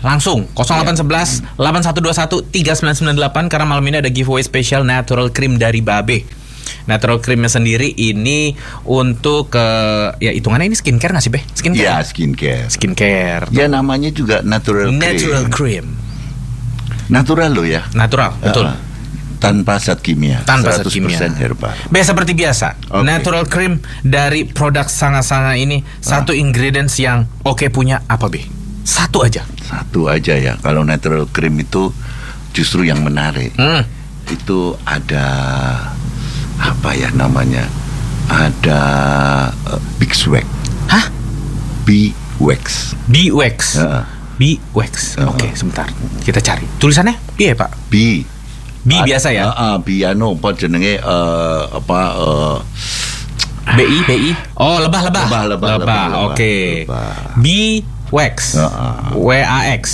langsung 0811 8121 3998 karena malam ini ada giveaway spesial natural cream dari Babe. Natural creamnya sendiri ini untuk ya hitungannya ini skincare nggak sih, Be? Skincare. Ya, skincare. Skincare. Ya namanya juga natural cream. Natural loh ya. Natural, betul. Tanpa zat kimia. Tanpa zat kimia. 100% herbal. Seperti biasa, natural cream dari produk Sanga-Sanga ini satu ingredients yang punya apa, Be? Satu aja Ya. Kalau natural cream itu justru yang menarik. Itu ada apa ya namanya? Ada beeswax. Hah? Beeswax. Beeswax. Oke, sebentar. Kita cari. Tulisannya piye, Pak? B biasa ya? B apa jenenge BI. Oh, lebah. Oke. Beeswax. WAX.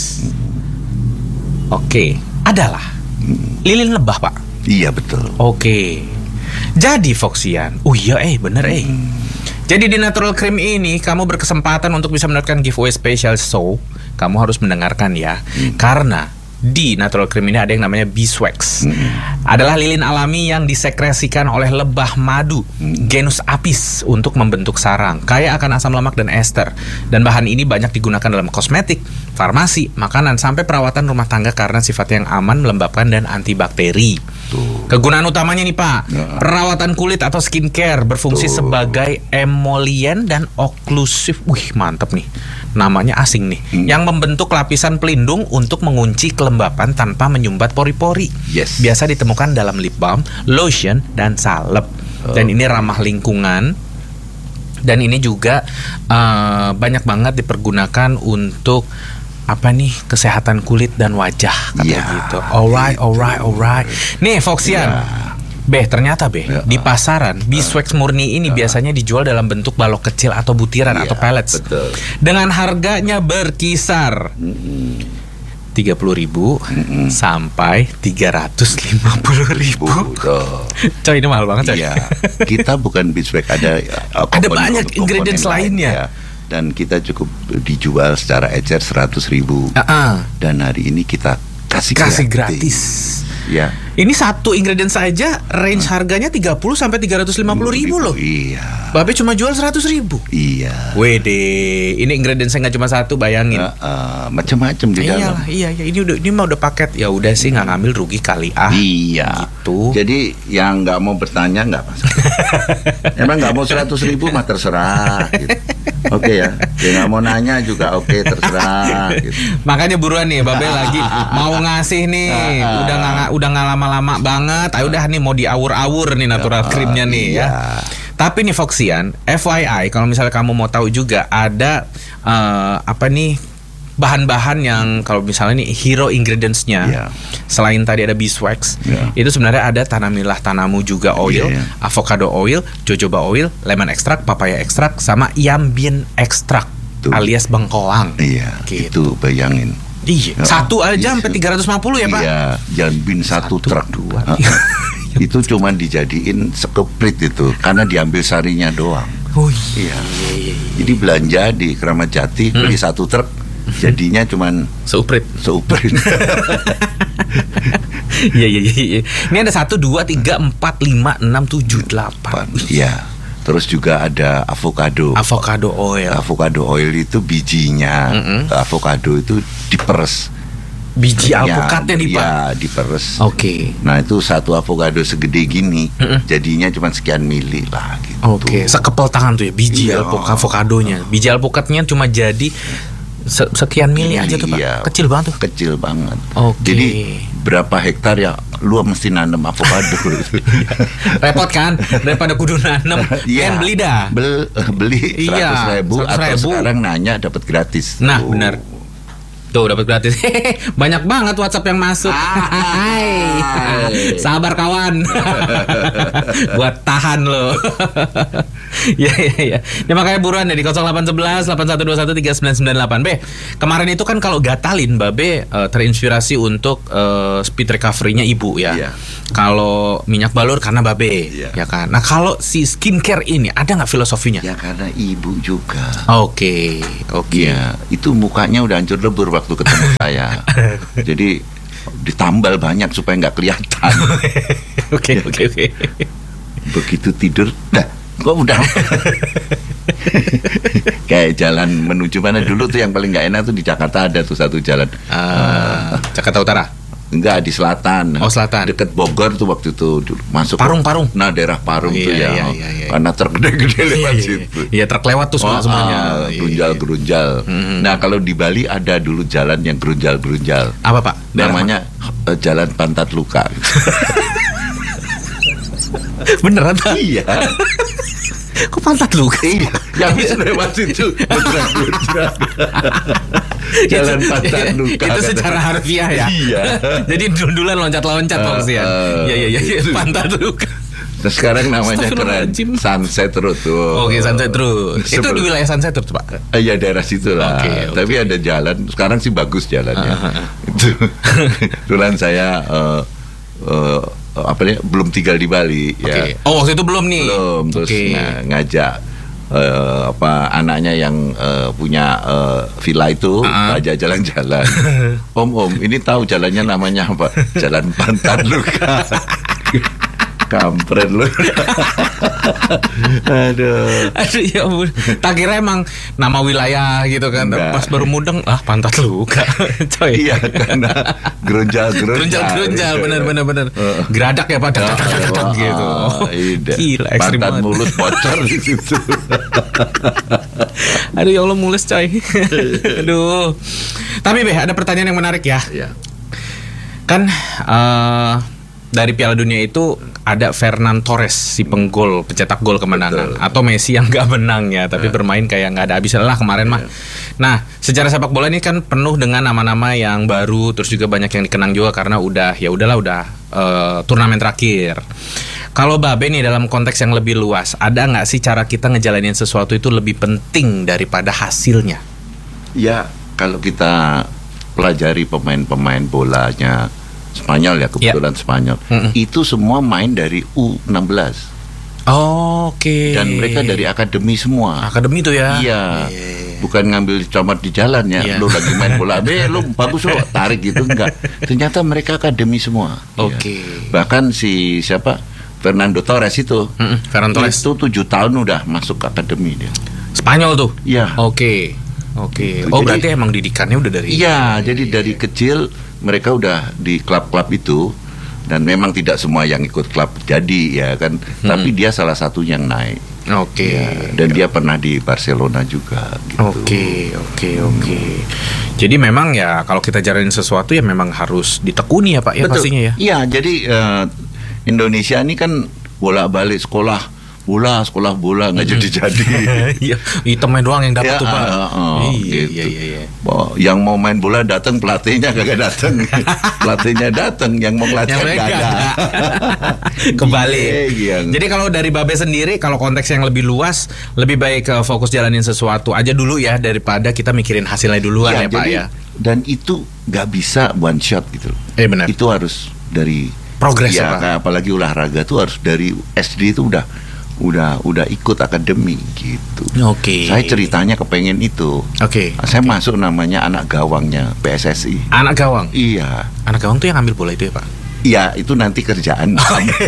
Oke. Adalah lilin lebah, Pak. Iya, betul. Oke. Jadi Foxian. Bener. Jadi di natural cream ini kamu berkesempatan untuk bisa mendapatkan giveaway special, so kamu harus mendengarkan ya. Karena di natural cream ini ada yang namanya beeswax. Adalah lilin alami yang disekresikan oleh lebah madu genus Apis untuk membentuk sarang, kaya akan asam lemak dan ester. Dan bahan ini banyak digunakan dalam kosmetik, farmasi, makanan, sampai perawatan rumah tangga karena sifatnya yang aman, melembabkan, dan antibakteri. Kegunaan utamanya nih, Pak, perawatan kulit atau skincare, berfungsi sebagai emolien dan oklusif. Wih, mantep nih. Namanya asing nih. Yang membentuk lapisan pelindung untuk mengunci kelembapan tanpa menyumbat pori-pori. Yes. Biasa ditemukan dalam lip balm, lotion, dan salep. Dan ini ramah lingkungan. Dan ini juga banyak banget dipergunakan untuk kesehatan kulit dan wajah gitu. Alright. Nih, Foxian. Ternyata di pasaran beeswax murni ini biasanya dijual dalam bentuk balok kecil atau butiran atau pellets. Betul. Dengan harganya berkisar 30.000 sampai 350.000. Coy, ini mahal banget, coy. Iya. Kita bukan beeswax, ada banyak ingredients lainnya. Dan kita cukup dijual secara ecer 100.000. Dan hari ini kita kasih gratis. Ya. Ini satu ingredients saja range harganya 30 sampai 350.000 loh. Iya. Babe cuma jual 100.000. Iya. Wede, ini ingredients nggak cuma satu, bayangin. Macam-macam di dalam. Iya. Ini mah udah paket. Ya udah sih, nggak ngambil rugi kali. Iya. Gitu. Jadi yang nggak mau bertanya nggak masalah. Emang nggak mau 100.000 mah terserah. Gitu. Oke ya. Dia nggak mau nanya juga terserah. Gitu. Makanya buruan nih, Babe lagi mau ngasih nih. Udah nggak lama-lama banget. Ayo udah nih mau diawur-awur nih natural creamnya nih ya. Tapi nih Foxian, FYI kalau misalnya kamu mau tahu juga ada bahan-bahan yang kalau misalnya nih hero ingredients-nya selain tadi ada beeswax, itu sebenarnya ada tanamilah tanamu juga oil, avocado oil, jojoba oil, lemon extract, papaya extract, sama yambin extract alias bengkoang. Iya, gitu. Itu bayangin. Iya, satu aja sampai 350 ya, Pak? Iya, yambin satu truk. Itu cuma dijadiin sekeprit itu karena diambil sarinya doang. Oh iya. Jadi belanja di Kramat Jati beli satu truk, jadinya cuman seuprit. Iya. Ini ada 1, 2, 3, 4, 5, 6, 7, 8. Iya. Terus juga ada avocado oil. Avocado oil itu bijinya. Avocado itu diperes. Biji alpukatnya nih, Pak. Ya, diperes. Oke. Nah, itu satu avocado segede gini, jadinya cuma sekian mili lah gitu. Oke, sekepel tangan tuh ya biji avokadonya. Biji alpukatnya cuma jadi sekian mili aja tuh, Pak. Iya, kecil banget tuh. Kecil banget. Oke. Jadi berapa hektar ya lu mesti nanam avocado. Repot kan, daripada kudu nanam kan beli dah. Beli 100.000 atau sekarang nanya dapat gratis. Nah, benar. Tuh dapat gratis. Banyak banget WhatsApp yang masuk. Sabar kawan. Buat tahan lo. Ya. Ini makanya buruan ya di 0811 8121 3998. Be, kemarin itu kan kalau gatalin Babe terinspirasi untuk speed recovery-nya ibu ya. Kalau minyak balur karena Babe, ya kan. Nah, kalau si skincare ini ada nggak filosofinya? Ya karena ibu juga. Oke. Ya, itu mukanya udah hancur lebur, waktu ketemu saya. Jadi ditambal banyak supaya nggak kelihatan. Oke. Begitu tidur, kok udah. Kayak jalan menuju mana dulu tuh yang paling nggak enak tuh di Jakarta ada tuh satu jalan. Jakarta Utara. Enggak, di selatan. Oh, selatan. Deket Bogor tuh waktu itu masuk Parung. Nah, daerah Parung tuh ya. Iya. Karena truk gede-gede lewat situ. Iya, truk lewat tuh semuanya. Gerunjal. Nah, kalau di Bali ada dulu jalan yang gerunjal. Apa, Pak? Namanya Jalan Pantat Luka. Beneran, Pak? Iya. Kok pantat luka? Iya, yang bisa lewat situ bergerak-gerak. Jalan pantat luka. Itu secara harfiah ya. Iya. Jadi dundulan loncat-loncat maksudnya. Iya. Pantat luka. Terus sekarang namanya keren, Sunset Road tuh. Oke, Sunset Road. Itu di wilayah Sunset Road, Pak? Iya, daerah situ lah. Okay. Tapi ada jalan. Sekarang sih bagus jalannya. Itu. Kebetulan saya belum tinggal di Bali. Okay. Ya. Oh, waktu itu belum nih. Belum. Terus ngajak anaknya yang punya villa itu ngajak jalan-jalan. Om, ini tahu jalannya namanya apa? Jalan Pantat Luka. Kampret lu. Aduh ya ampun. Tak kira emang nama wilayah gitu kan. Enggak. Pas baru mudeng Pantat Luka. Coy. Iya, karena gerunjal. Bener. Geradak ya Pak. Dadak gitu. Gila, ekstrim banget. Pantat mulus bocor di situ. Aduh ya Allah, mulus coy. Aduh. Tapi ada pertanyaan yang menarik ya. Iya. Kan dari Piala Dunia itu ada Fernan Torres, si pencetak gol kemenangan. Betul. Atau Messi yang nggak menang ya, tapi bermain kayak nggak ada habisnya lah kemarin mah. Nah, secara sepak bola ini kan penuh dengan nama-nama yang baru, terus juga banyak yang dikenang juga karena udah turnamen terakhir. Kalau Babe nih dalam konteks yang lebih luas, ada nggak sih cara kita ngejalanin sesuatu itu lebih penting daripada hasilnya? Ya, kalau kita pelajari pemain-pemain bolanya Spanyol ya, kebetulan Spanyol. Itu semua main dari U16. Oke. Dan mereka dari akademi semua. Akademi tuh ya? Iya. Bukan ngambil comot di jalan ya. Lu lagi main bola, lu bagus lo, tarik gitu, enggak. Ternyata mereka akademi semua. Oke. Bahkan si siapa? Fernando Torres itu. Ferran Torres itu 7 tahun udah masuk akademi dia. Spanyol tuh? Iya. Oke. Oh, berarti emang didikannya udah dari. Iya, jadi dari kecil mereka udah di klub-klub itu, dan memang tidak semua yang ikut klub jadi ya kan, tapi dia salah satu yang naik. Oke. Ya, dan dia pernah di Barcelona juga. Gitu. Oke. Jadi memang ya kalau kita jalanin sesuatu ya memang harus ditekuni ya Pak ya. Betul. Pastinya ya. Iya, jadi Indonesia ini kan bolak-balik sekolah bola nggak jadi. Iya, hitamnya doang yang dapat tuh Pak. Iya. Yang mau main bola datang, pelatihnya kagak datang. Pelatihnya datang, yang mau ngelatih nggak ada. Kembali. Jadi kalau dari Babe sendiri, kalau konteks yang lebih luas, lebih baik fokus jalanin sesuatu aja dulu ya daripada kita mikirin hasilnya duluan ya Pak ya. Dan itu nggak bisa one shot gitu. Benar. Itu harus dari progres ya, Pak. Apalagi olahraga tuh harus dari SD itu udah ikut akademi gitu. Oke. Saya ceritanya kepengen itu. Oke. Saya masuk namanya anak gawangnya PSSI. Anak gawang? Iya. Anak gawang tuh yang ambil bola itu ya Pak? Iya, itu nanti kerjaan.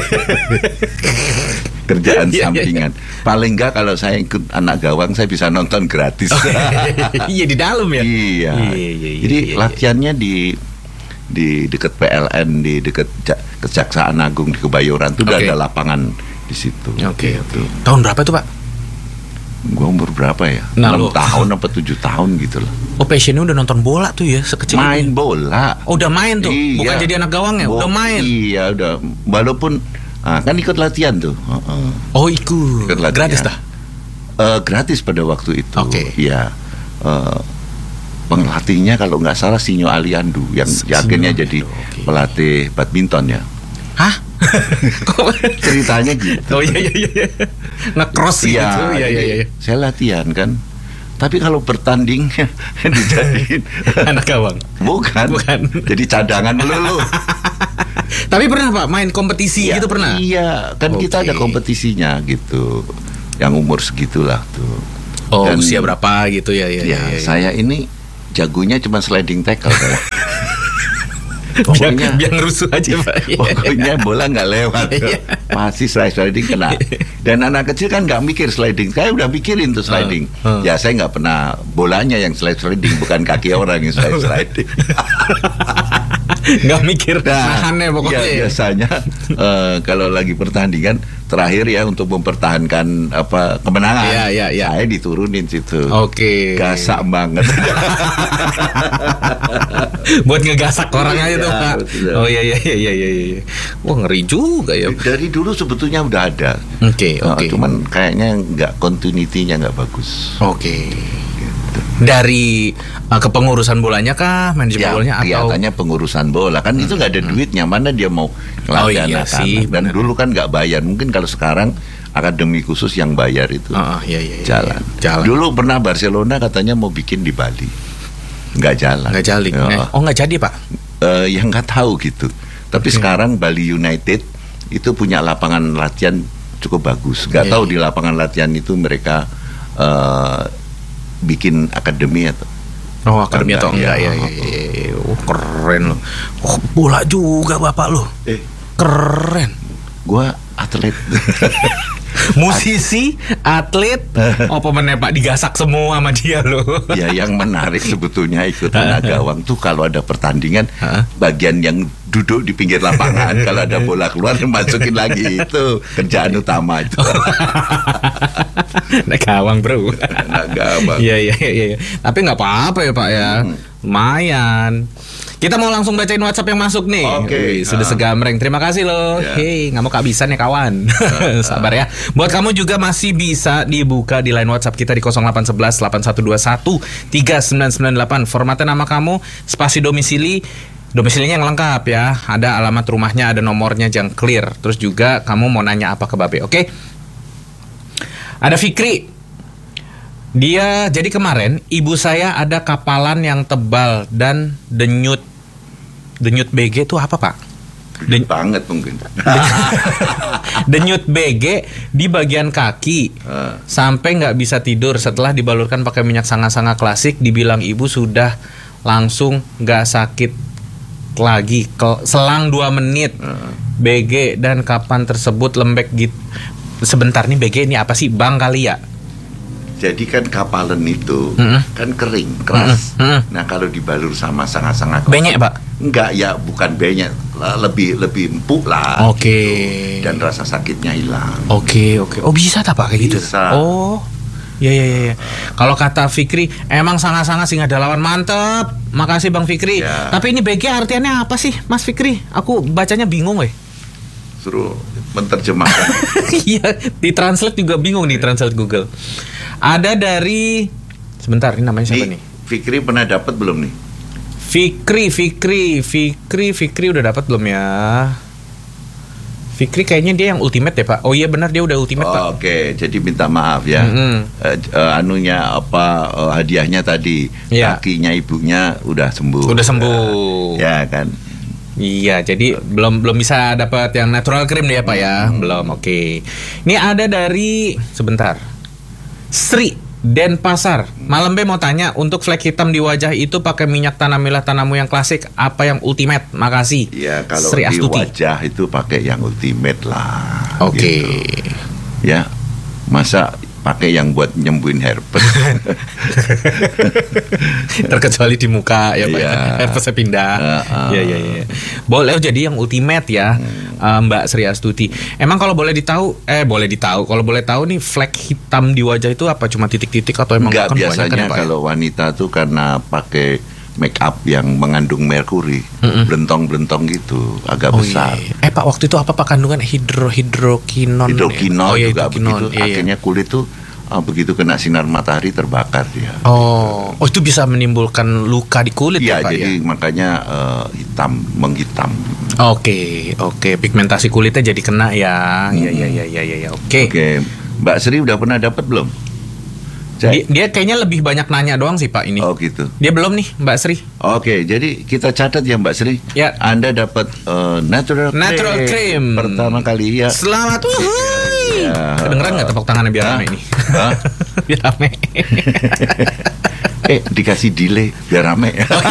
Kerjaan sampingan. Paling enggak kalau saya ikut anak gawang saya bisa nonton gratis. Iya, di dalam ya. Iya. Jadi latihannya di dekat PLN, di dekat Kejaksaan Agung di Kebayoran tuh udah ada lapangan di situ. Oke. Tahun berapa tuh Pak? Gua umur berapa ya? 6 tahun apa 7 tahun gitu loh. Oh, passionnya udah nonton bola tuh ya sekecil main bola. Oh, udah main tuh. Iya. Bukan jadi anak gawang ya, udah main. Iya, udah. Walaupun kan ikut latihan tuh. Oh, ikut gratis dah. Gratis pada waktu itu. Oke. Iya. Pelatihnya kalau nggak salah Sinyo Aliandu yang akhirnya jadi pelatih badminton ya. Hah? Ceritanya gitu. Oh iya. Nge-cross gitu. Iya. Saya latihan kan. Tapi kalau bertanding dijadiin anak gawang. Bukan. Jadi cadangan dulu. Tapi pernah Pak main kompetisi gitu pernah? Iya, kan kita ada kompetisinya gitu. Yang umur segitulah tuh. Oh, dan usia berapa gitu ya. Saya ini Jagonya cuma sliding tackle. biar ngerusuh aja Pak. Pokoknya bola nggak lewat, masih sliding kena. Dan anak kecil kan nggak mikir sliding. Saya udah pikirin tuh sliding. Ya saya nggak pernah bolanya yang sliding, bukan kaki orang yang sliding. Nggak mikir nahannya pokoknya. Ya, biasanya kalau lagi pertandingan terakhir ya untuk mempertahankan kemenangan, saya diturunin situ. Oke. Gasak banget. Buat ngegasak orang aja tuh Pak. Betul. Oh iya. Wah ngeri juga ya. Dari dulu sebetulnya udah ada. Oke. Cuman kayaknya nggak continuity-nya nggak bagus. Oke. Gitu. Dari kepengurusan bolanya kah, manajemen bolanya atau? Kelihatannya pengurusan bola kan itu nggak ada duitnya, mana dia mau ngelatih anak-anak. Dan dulu kan nggak bayar. Mungkin kalau sekarang akademi khusus yang bayar itu jalan. Dulu pernah Barcelona katanya mau bikin di Bali. Nggak jalan. Nggak jadi Pak? Yang nggak tahu gitu. Tapi sekarang Bali United itu punya lapangan latihan cukup bagus. Nggak tahu di lapangan latihan itu mereka bikin akademi atau? Akademi atau enggak ya? Keren loh. Bola juga bapak lo. Keren. Gua atlet. Musisi, atlet, pemainnya Pak digasak semua sama dia loh. Ya yang menarik sebetulnya ikut anak gawang tuh kalau ada pertandingan bagian yang duduk di pinggir lapangan kalau ada bola keluar masukin lagi, itu kerjaan utama itu. Anak gawang bro. Anak gawang. Iya. Tapi nggak apa-apa ya Pak ya. Lumayan. Kita mau langsung bacain WhatsApp yang masuk nih. Oke. Sudah segamreng. Terima kasih loh. Hei, nggak mau kehabisan ya kawan. Sabar ya. Buat kamu juga masih bisa dibuka di line WhatsApp kita di 0811 8121 3998. Formatnya nama kamu, spasi domisili. Domisilinya yang lengkap ya. Ada alamat rumahnya, ada nomornya yang clear. Terus juga kamu mau nanya apa ke Babe, oke? Ada Fikri. Dia jadi kemarin ibu saya ada kapalan yang tebal dan denyut BG itu apa Pak? Banget mungkin. Denyut BG di bagian kaki sampai nggak bisa tidur setelah dibalurkan pakai minyak sanga-sanga klasik. Dibilang ibu sudah langsung nggak sakit lagi selang 2 menit. BG dan kapan tersebut lembek gitu. Sebentar nih BG ini apa sih Bang kali ya? Jadi kan kapalan itu kan kering, keras. Nah kalau dibalur sama sanga-sanga benyek Pak? Enggak ya, bukan benyek, lebih empuk lah. Oke. Gitu. Dan rasa sakitnya hilang. Oke. Oh bisa tak Pak kayak gitu? Bisa. Oh. Ya. Kalau kata Fikri, emang sanga-sanga singa dalawan, mantep. Makasih Bang Fikri. Ya. Tapi ini BG artiannya apa sih Mas Fikri? Aku bacanya bingung Suruh menerjemahkan. Iya, ditranslate juga bingung nih translate Google. Ada dari sebentar, ini namanya siapa nih? Fikri pernah dapat belum nih? Fikri udah dapat belum ya? Fikri kayaknya dia yang ultimate ya Pak. Oh iya benar dia udah ultimate Pak. Oke, jadi minta maaf ya. Hadiahnya tadi kakinya ibunya udah sembuh. Ya kan. Iya, jadi belum bisa dapat yang natural cream deh ya Pak ya. Belum. Oke. Ini ada dari sebentar. Sri Denpasar. Malam B mau tanya, untuk flek hitam di wajah itu pakai minyak tanam milah tanamu yang klasik apa yang ultimate? Makasih. Ya, kalau Sri di Astuti. wajah itu pakai yang ultimate lah. Oke. Gitu. Ya. Masa pakai yang buat nyembuhin herpes. Terkecuali di muka ya Pak. Herpesnya pindah. Iya. Boleh jadi yang ultimate ya. Mbak Sri Astuti. Emang kalau boleh tahu nih flek hitam di wajah itu apa cuma titik-titik atau emang enggak, kan biasanya kan, kalau wanita tuh karena pakai make up yang mengandung merkuri, blentong-blentong gitu, agak besar. Iya. Pak, waktu itu apa Pak kandungan hidrokinol juga begitu. Akhirnya kulit tuh begitu kena sinar matahari terbakar dia. Oh, itu bisa menimbulkan luka di kulit ya Pak? Jadi makanya menghitam. Oke, pigmentasi kulitnya jadi kena ya. Iya. Oke. Mbak Sri udah pernah dapat belum? Dia kayaknya lebih banyak nanya doang sih Pak ini. Oh gitu. Dia belum nih Mbak Sri. Oke, jadi kita catat ya Mbak Sri. Ya. Anda dapat natural cream pertama kali ya. Selamat. Kedengeran nggak tepuk tangannya biar rame ini? Biar rame. Dikasih delay biar rame.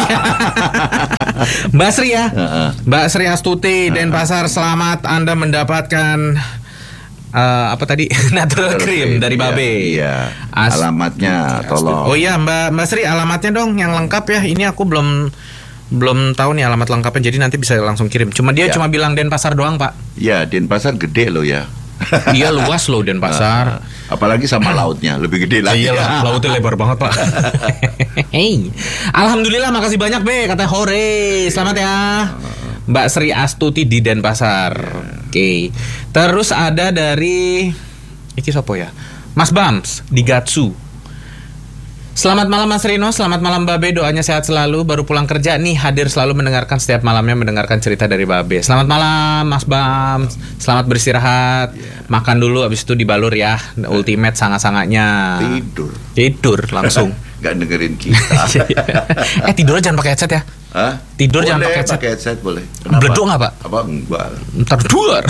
Mbak Sri ya, Mbak Sri Astuti Denpasar, selamat Anda mendapatkan apa tadi natural cream dari Babe. Iya. Alamatnya tolong. Oh iya Mbak Sri, alamatnya dong yang lengkap ya. Ini aku belum tahu nih alamat lengkapnya, jadi nanti bisa langsung kirim. Cuma dia cuma bilang Denpasar doang, Pak. Iya, Denpasar gede loh ya. Iya, luas loh Denpasar. Apalagi sama lautnya, lebih gede lagi. Iyalah, lautnya lebar banget, Pak. Hey. Alhamdulillah, makasih banyak, Be. Kata hore. Selamat ya. Mbak Sri Astuti di Denpasar. Oke. Terus ada dari iki sopo ya? Mas Bams di Gatsu. Selamat malam Mas Rino, selamat malam Babe, doanya sehat selalu, baru pulang kerja nih, hadir selalu mendengarkan setiap malamnya, mendengarkan cerita dari Babe. Selamat malam Mas Bam, selamat beristirahat, makan dulu abis itu dibalur ya, ultimate sangat-sangatnya. Tidur langsung. Gak dengerin kita. Tidur jangan pakai headset ya. Hah? Tidur boleh, jangan pakai headset boleh. Kenapa? Beleduk nggak Pak? Apa enggak? Ntar duar.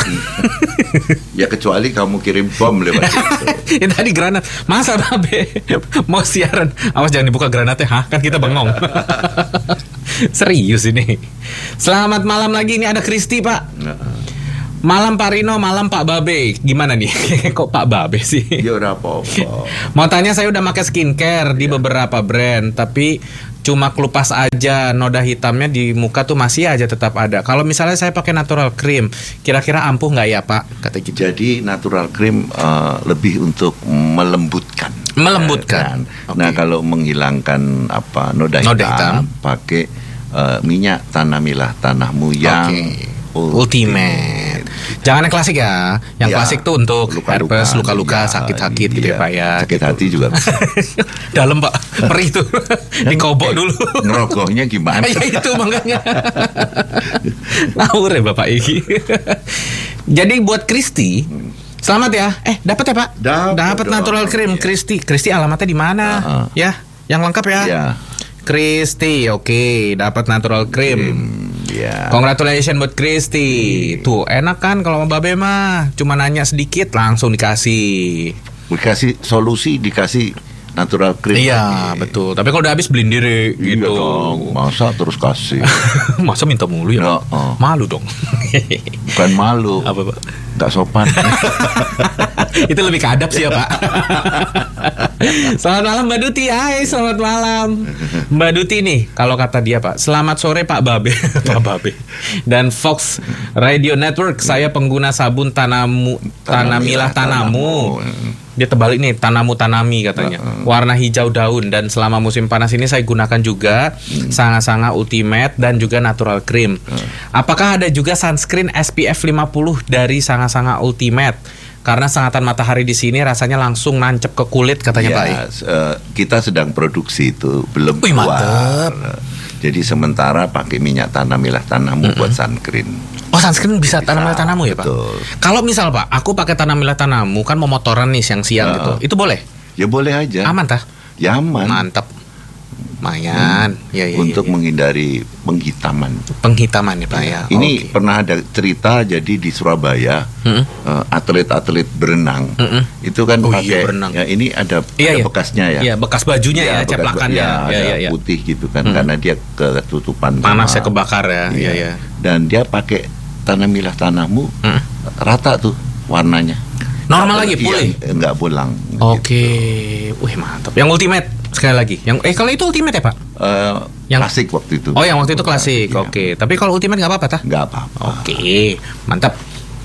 Ya kecuali kamu kirim bom lewat itu. Ini tadi granat. Masa Babe mau siaran? Awas jangan dibuka granatnya, Kan kita bengong. Serius ini. Selamat malam lagi, ini ada Kristi Pak. Malam Pak Rino, malam Pak Babe. Gimana nih? Kok Pak Babe sih? Ya udah apa-apa. Mau tanya, saya udah pakai skincare di beberapa brand, tapi cuma kelupas aja, noda hitamnya di muka tuh masih aja tetap ada. Kalau misalnya saya pakai natural cream, kira-kira ampuh nggak ya Pak? Kata gitu. Jadi natural cream lebih untuk melembutkan. Melembutkan. Okay. Nah kalau menghilangkan noda hitam. Pakai minyak tanamilah tanahmu yang ultimate. Jangan yang klasik ya. Yang klasik tuh untuk herpes, luka-luka, sakit-sakit gitu ya Pak ya. Sakit hati juga bisa. Dalam Pak, perih tuh. Dikobok dulu. Ngerogohnya gimana? Ya itu makanya. Ngawur ya Bapak ini. Jadi buat Kristi, selamat ya. Dapat ya Pak? Dapat natural cream Kristi. Kristi alamatnya di mana? Ya, yang lengkap ya. Kristi, oke, dapat natural cream. Congratulations buat Kristi. Tuh enak kan kalau sama Babe mah cuma nanya sedikit langsung dikasih solusi, dikasih natural cream. Iya betul. Tapi kalau udah habis beliin diri gitu. Dong. Masa terus kasih? Masa minta mulu ya? Malu dong. Bukan malu. Apa Pak? Gak sopan. Itu lebih ke adab sih ya Pak. Selamat malam Mbak Duti. Hai, selamat malam Mbak Duti nih. Kalau kata dia Pak, selamat sore Pak Babe. Pak Babe dan Fox Radio Network. Saya pengguna sabun Tanamilah Tanamu. Dia terbalik nih, Tanamu Tanami katanya. Warna hijau daun, dan selama musim panas ini saya gunakan juga Sangat-Sangat Ultimate dan juga natural cream. Apakah ada juga sunscreen SPF 50 dari Sangat-Sangat Ultimate? Karena sengatan matahari di sini rasanya langsung nancep ke kulit katanya Pak. Kita sedang produksi itu, belum keluar. Jadi sementara pakai minyak tanamilah tanahmu buat sunscreen. Oh, sunscreen bisa tanamilah tanahmu ya Pak? Betul. Kalau misal Pak, aku pakai tanamilah tanahmu kan mau motoran nih siang-siang gitu, itu boleh? Ya boleh aja. Aman tah? Ya aman. Mantap. Lumayan. Untuk menghindari penghitaman. Penghitaman ya Pak ya. Ini pernah ada cerita, jadi di Surabaya atlet-atlet berenang itu kan pakai ya ini ada bekasnya ya. Iya, bekas bajunya ya, ceplakannya. Ada putih gitu kan karena dia ketutupan panasnya kebakar ya. Iya. Dan dia pakai tanamilah tanahmu rata tuh warnanya. Normal lagi pulih. Enggak pulang. Oke. Wih, mantap. Yang ultimate sekali lagi. Yang kalau itu ultimate ya Pak? Yang klasik waktu itu. Oh, yang waktu itu klasik. Oke. Tapi kalau ultimate nggak apa-apa tah? Nggak apa-apa. Oke, mantap.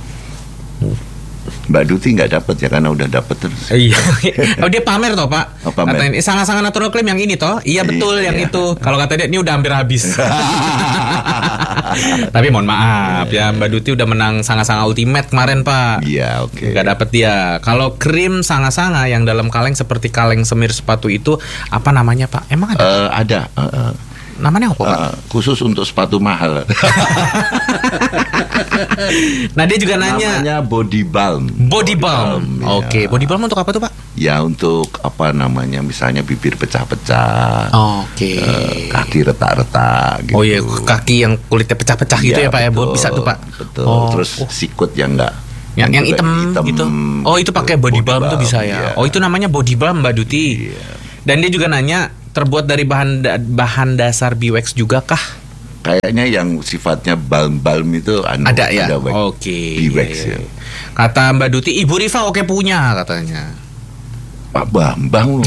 Mbak Duti nggak dapat ya karena udah dapat terus. Iya. Oh, dia pamer toh Pak. Katanya sangat-sangat natural cream yang ini toh. Iya betul yang itu. Kalau kata dia ini udah hampir habis. Tapi mohon maaf ya, Mbak Duti udah menang sangat-sangat ultimate kemarin Pak. Iya, oke. Nggak dapet dia. Kalau krim sangat-sangat yang dalam kaleng seperti kaleng semir sepatu itu apa namanya Pak? Emang ada? Ada. Namanya apa Pak? Khusus untuk sepatu mahal. Nah dia juga nanya. Namanya body balm. Body balm. Oke. Body balm untuk apa tuh Pak? Ya untuk apa namanya, misalnya bibir pecah-pecah. Oke. Kaki retak-retak gitu. Oh iya, kaki yang kulitnya pecah-pecah gitu ya Pak ya. Bisa tuh Pak. Betul. Terus sikut yang enggak. Yang hitam gitu. Oh itu pakai body balm tuh bisa ya. Oh itu namanya body balm Mbak Duti. Dan dia juga nanya, terbuat dari bahan dasar biwax juga kah? Kayaknya yang sifatnya balm itu ada ya. Oke. Biwax ya. Kata Mbak Duti, Ibu Rifa oke punya katanya. Pak Bambang.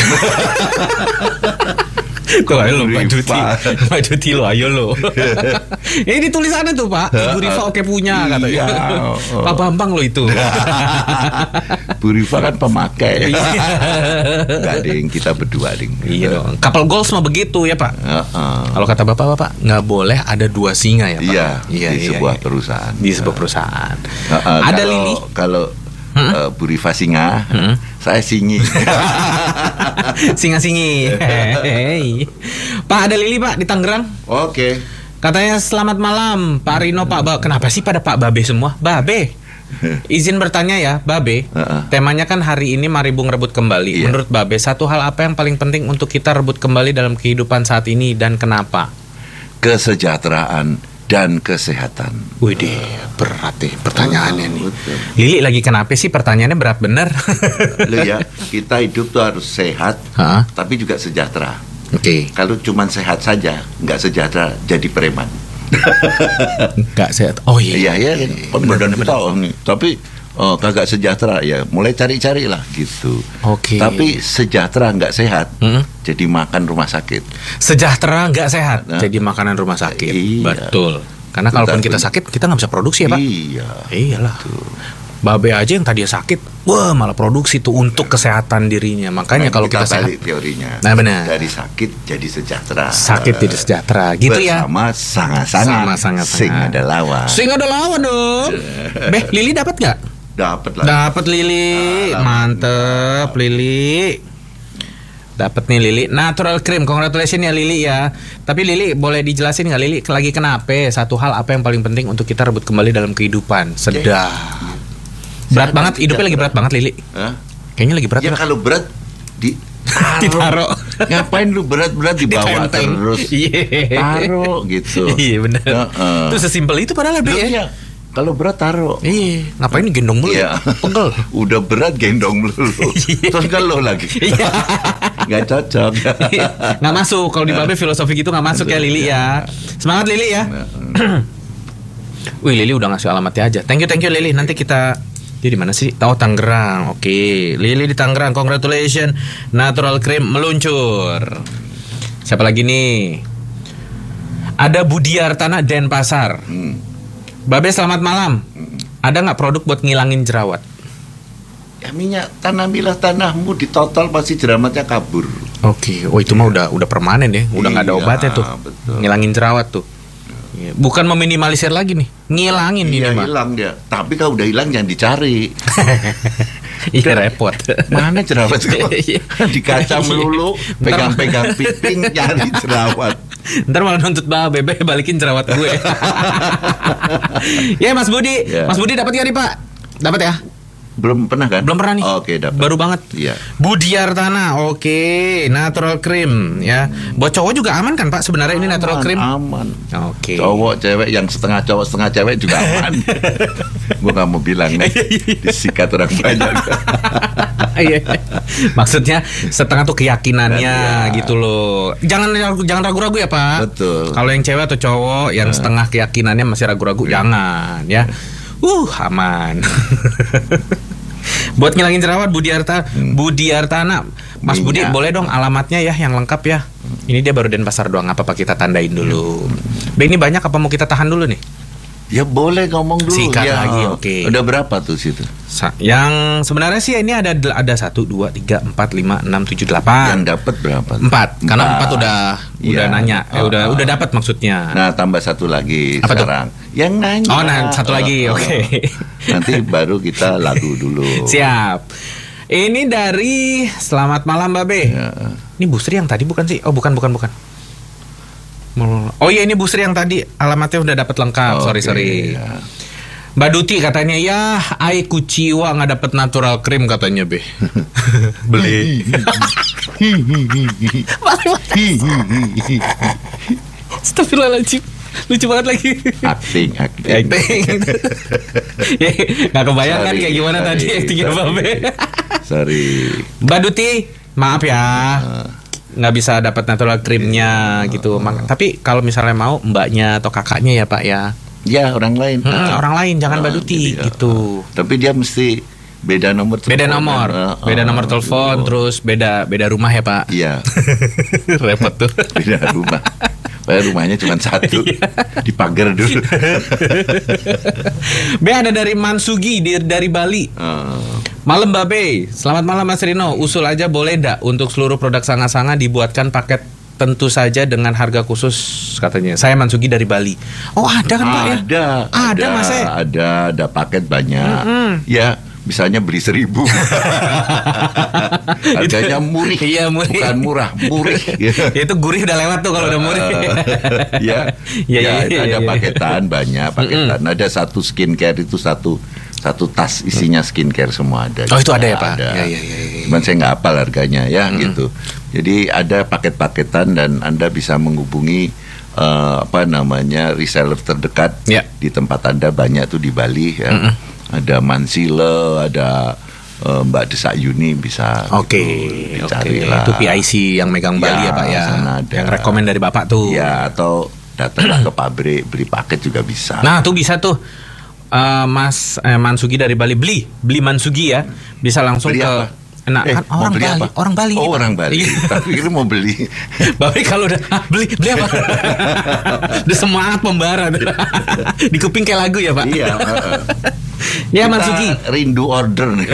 Tuh ayo lo Mbak Duti lo, ayo lo. Ini tulisannya tuh Pak, Ibu Rifa oke punya katanya. Pak Bambang lo itu. Bu Rifa kan pemakai. Gak ding, kita berdua ding. Iya dong. Couple goals mah begitu ya Pak. Kalau kata bapak nggak boleh ada dua singa ya Pak. Iya, di sebuah perusahaan. Di sebuah perusahaan. Ada Lili. Kalau Bu Rifa singa, saya singi. Singa-singi. Hey. Pak, ada Lili Pak di Tangerang. Oke. Katanya selamat malam Pak Rino, Pak Ba. Kenapa sih pada Pak Babe semua? Babe. Izin bertanya ya, Babe. Temanya kan hari ini mari Bung rebut kembali. Menurut Babe, satu hal apa yang paling penting untuk kita rebut kembali dalam kehidupan saat ini dan kenapa? Kesejahteraan dan kesehatan. Widih, berat deh pertanyaannya nih. Lili lagi kenapa sih pertanyaannya berat bener? Loh ya, kita hidup tuh harus sehat, tapi juga sejahtera. Oke. Kalau cuma sehat saja, nggak sejahtera, jadi preman. Nggak sehat. Oh iya. Iya. Badan kita tapi kagak sejahtera ya. Mulai cari-cari lah gitu. Oke. Tapi sejahtera nggak sehat, jadi makan rumah sakit. Sejahtera nggak sehat, jadi makanan rumah sakit. Iya. Betul. Karena kalaupun kita sakit, kita nggak bisa produksi ya Pak. Iya. Iyalah. Betul. Babe aja yang tadinya sakit, wah malah produksi tuh untuk kesehatan dirinya. Makanya kalau kita sehat, teorinya. Nah benar. Dari sakit jadi sejahtera. Sakit jadi sejahtera, gitu ya. Bersama sangat-sangat. Sing ada lawan. Sing ada lawan dong. Beh, Lili dapat nggak? Dapat lah. Dapat Lili, mantep Lili. Dapat nih Lili. Natural Cream, congratulations ya Lili ya. Tapi Lili boleh dijelasin nggak Lili lagi kenapa? Satu hal apa yang paling penting untuk kita rebut kembali dalam kehidupan? Sedap. Berat banget, hidupnya lagi berat banget Lili. Kayaknya lagi berat. Ya kalau berat ditaruh. Ngapain lu berat-berat dibawa terus? Taruh gitu. Iya benar. Itu sesimpel itu padahal ya. Kalau berat taruh. Iya, ngapain gendong mulu? Iya. Pegel. Udah berat gendong mulu. Terus kalau lagi. Nggak cocok. Nggak masuk. Kalau di Babe filosofi gitu nggak masuk ya Lili ya. Semangat Lili ya. Wih, Lili udah ngasih alamatnya aja. Thank you Lili. Nanti kita dia di mana sih? Tahu Tangerang. Oke, Lili di Tangerang. Congratulations. Natural Cream meluncur. Siapa lagi nih? Ada Budiartana Denpasar. Babe selamat malam. Ada nggak produk buat ngilangin jerawat? Ya minyak tanah milah tanahmu ditotol pasti jerawatnya kabur. Oke, oh itu mah udah permanen ya, udah nggak ada obatnya tuh. Betul. Ngilangin jerawat tuh. Bukan meminimalisir lagi nih, ngilangin ini mah. Iya hilang dia. Tapi kalau udah hilang jangan dicari. Iya repot. Mana jerawat? Di kaca melulu, pegang-pegang piting nyari jerawat. Ntar malah nuntut Babe balikin jerawat gue. Ya Mas Budi, Mas Budi dapat nggak nih Pak? Dapat ya? Belum pernah kan? Belum pernah nih. Oke, dapat. Baru banget. Iya. Budiartana, oke. Natural Cream ya. Buat cowok juga aman kan Pak sebenarnya ini Natural Cream? Aman. Oke. Cowok, cewek yang setengah cowok setengah cewek juga aman. Gue nggak mau bilang nih. Disikat orang banyak. Maksudnya setengah tuh keyakinannya gitu loh. Jangan ragu-ragu ya Pak. Betul. Kalau yang cewek atau cowok yang setengah keyakinannya masih ragu-ragu jangan ya. Aman. Buat ngilangin jerawat Budiartana. Mas Budi boleh dong alamatnya ya yang lengkap ya. Ini dia baru Denpasar doang, apa kita tandain dulu. Ini banyak apa mau kita tahan dulu nih? Ya boleh ngomong dulu. Sikat ya, lagi, oke. Udah berapa tuh situ? Yang sebenarnya sih ini ada 1, 2, 3, 4, 5, 6, 7, 8. Yang dapat berapa? 4. Karena 4 udah nanya. Udah dapat maksudnya. Nah, tambah satu lagi apa sekarang. Tuh? Yang nanya. Oh, nah satu lagi. Oke. Nanti baru kita lagu dulu. Siap. Ini dari Selamat Malam Babe. Ya. Ini Bu Sri yang tadi bukan sih? Oh, bukan. Oh iya ini Bu Sri yang tadi alamatnya udah dapat lengkap. Sorry. Ya. Mbak Duti katanya ya, ai kuciwa nggak dapat natural cream katanya Be. Beli. Astagfirullahaladzim. Lucu banget lagi. Acting. Nggak kebayang kan kayak gimana tadi actingnya Babe. Sorry. Mbak Duti, maaf ya. nggak bisa dapat natural creamnya gitu. Tapi kalau misalnya mau mbaknya atau kakaknya ya Pak ya. Ya orang lain. Orang lain jangan Mbak Duti gitu. Tapi dia mesti beda nomor telepon. Beda nomor telepon, terus beda rumah ya Pak. Iya. Repot tuh. Beda rumah. Rumahnya cuma satu. Dipagar dulu. Ada dari Mansugi dari Bali. Malam Mbak Be, selamat malam Mas Rino. Usul aja boleh ndak untuk seluruh produk Sanga-Sanga dibuatkan paket tentu saja dengan harga khusus katanya. Saya Mansugi dari Bali. Oh ada kan Pak ya? Ada Mas. Ada paket banyak. Ya. Misalnya beli 1.000 harganya murih. Iya murih. Bukan murah, murih. Itu gurih udah lewat tuh kalau udah murih. Ada paketan banyak paketan. Ada satu skincare itu satu tas isinya skincare semua ada. Oh itu ada ya Pak? Ada. Cuman saya nggak hafal harganya ya gitu. Jadi ada paket-paketan dan Anda bisa menghubungi reseller terdekat di tempat Anda banyak tuh di Bali ya. Ada Mansile, ada Mbak Desak Yuni bisa dicari lah. Itu PIC yang megang Bali ya Pak ya. Yang rekomen dari Bapak tuh. Ya atau datang ke pabrik beli paket juga bisa. Nah tuh bisa tuh Mas Mansugi dari Bali beli Mansugi ya. Bisa langsung beli ke apa? Nah, kan orang Bali. Oh, orang Bali. Tapi ini mau beli. Bapak kalau udah beli apa? Udah semangat pembara. Di kuping kayak lagu ya Pak. Iya. Ya Mansugi. Rindu order nih.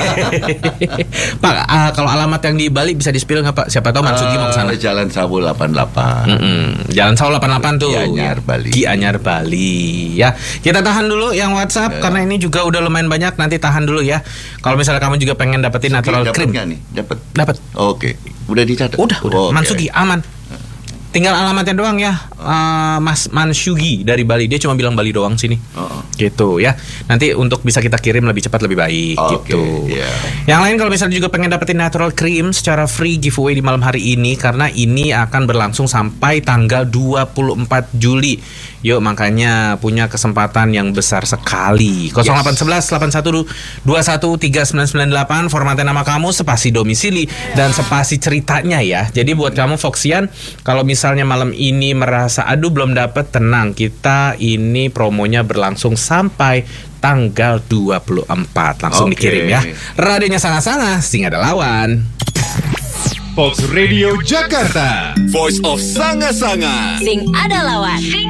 Pak, kalau alamat yang di Bali bisa di-spill nggak Pak? Siapa tahu Mansugi mau ke sana. Jalan Sawu 88. Jalan Sawu 88 tuh. Ki Anyar Bali. Ya, kita tahan dulu yang WhatsApp karena ini juga udah lumayan banyak. Nanti tahan dulu ya. Kalau misalnya kamu juga pengen dapetin natural cream. Dapat. Oke. Udah dicatat. Udah. Mansugi aman. Tinggal alamatnya doang ya, Mas Mansugi dari Bali. Dia cuma bilang Bali doang sini. Gitu ya. Nanti untuk bisa kita kirim lebih cepat lebih baik gitu. Yang lain kalau misalnya juga pengen dapetin natural cream secara free giveaway di malam hari ini, karena ini akan berlangsung sampai tanggal 24 Juli. Yuk makanya punya kesempatan yang besar sekali. 0811 81 21 3998, formatnya nama kamu, spasi domisili dan spasi ceritanya ya. Jadi buat kamu Foxian, kalau misalnya malam ini merasa aduh belum dapet, tenang, kita ini promonya berlangsung sampai tanggal 24. Langsung dikirim ya. Radionya Sanga-Sanga, sing ada lawan. Fox Radio Jakarta, Voice of Sanga-Sanga, sing ada lawan.